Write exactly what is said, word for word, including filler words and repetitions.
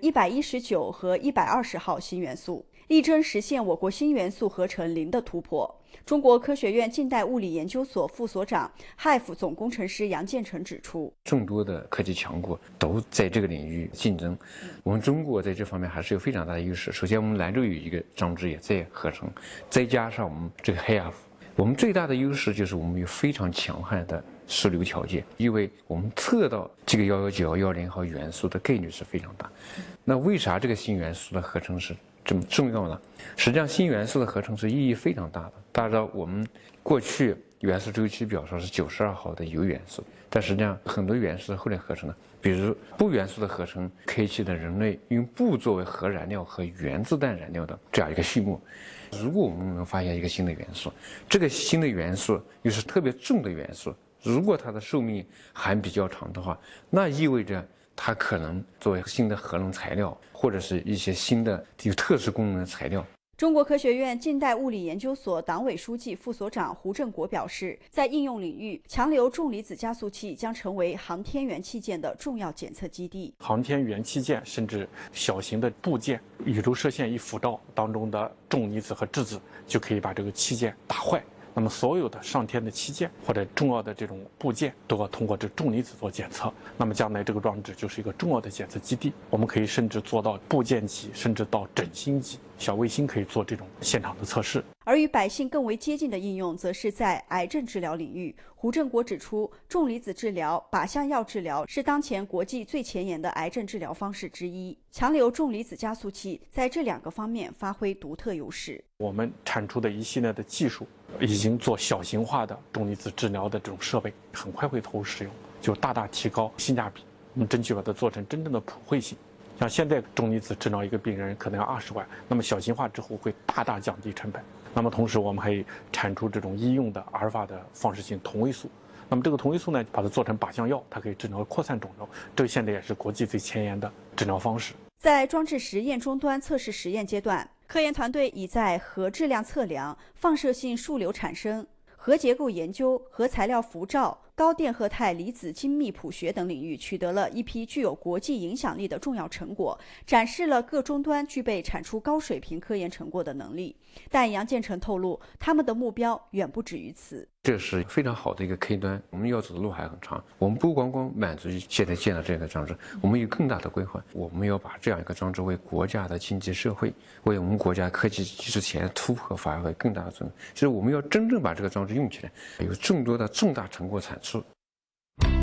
一百一十九和一百二十号新元素，力争实现我国新元素合成零的突破。中国科学院近代物理研究所副所长、H I F 总工程师杨建成指出， 众多的科技强国都在这个领域竞争，我们中国在这方面还是有非常大的优势。首先，我们兰州有一个装置也在合成，再加上我们这个 H I F， 我们最大的优势就是我们有非常强悍的枢纽条件，因为我们测到这个一一九、一零号元素的概率是非常大。那为啥这个新元素的合成是这么重要呢？实际上，新元素的合成是意义非常大的。大家知道，我们过去元素周期表上是九十二号的铀元素，但实际上很多元素是后来合成的，比如钚元素的合成，开启了人类用钚作为核燃料和原子弹燃料的这样一个序幕。如果我们能发现一个新的元素，这个新的元素又是特别重的元素，如果它的寿命还比较长的话，那意味着它可能作为新的核能材料，或者是一些新的有特殊功能的材料。 中国科学院近代物理研究所党委书记、副所长胡正国表示，在应用领域，强流重离子加速器将成为航天员器件的重要检测基地。 航天员器件甚至小型的部件，宇宙射线一辐照当中的重离子和质子就可以把这个器件打坏。那么所有的上天的器件或者重要的这种部件都要通过这重离子做检测。那么将来这个装置就是一个重要的检测基地，我们可以甚至做到部件级，甚至到整星级，小卫星可以做这种现场的测试。 而与百姓更为接近的应用，则是在癌症治疗领域。胡正国指出，重离子治疗、靶向药治疗是当前国际最前沿的癌症治疗方式之一。强流重离子加速器在这两个方面发挥独特优势。 我们产出的一系列的技术，已经做小型化的重离子治疗的这种设备，很快会投入使用，就大大提高性价比。我们争取把它做成真正的普惠性。像现在重离子治疗一个病人可能要二十万，那么小型化之后会大大降低成本。那么同时我们还产出这种医用的阿尔法的放射性同位素，那么这个同位素呢，把它做成靶向药，它可以治疗扩散肿瘤，这现在也是国际最前沿的治疗方式。 在装置实验终端测试实验阶段，科研团队已在核质量测量、放射性数流产生、核结构研究、核材料辐照、高电荷态离子精密谱学等领域取得了一批具有国际影响力的重要成果，展示了各终端具备产出高水平科研成果的能力。但杨建成透露，他们的目标远不止于此。 这是非常好的一个开端，我们要走的路还很长。我们不光光满足于现在建的这个装置，我们有更大的规划。我们要把这样一个装置为国家的经济社会，为我们国家科技技术前沿突破发挥更大的作用。就是我们要真正把这个装置用起来，有众多的重大成果产出。